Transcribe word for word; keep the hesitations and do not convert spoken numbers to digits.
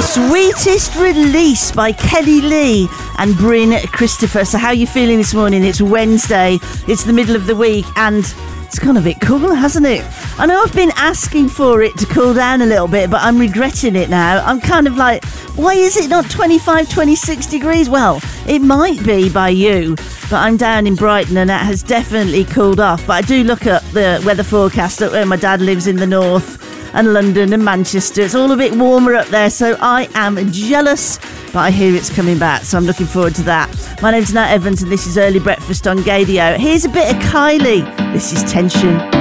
Sweetest Release by Kelly Lee and Bryn Christopher. So how are you feeling this morning? It's Wednesday, it's the middle of the week, and it's gone a bit cool, hasn't it? I know I've been asking for it to cool down a little bit, but I'm regretting it now. I'm kind of like, why is it not twenty-five, twenty-six degrees? Well, it might be by you, but I'm down in Brighton and that has definitely cooled off. But I do look at the weather forecast up where my dad lives in the north, and London and Manchester. It's all a bit warmer up there, so I am jealous, but I hear it's coming back, so I'm looking forward to that. My name's Nat Evans and this is Early Breakfast on Gadio. Here's a bit of Kylie. This is Tension.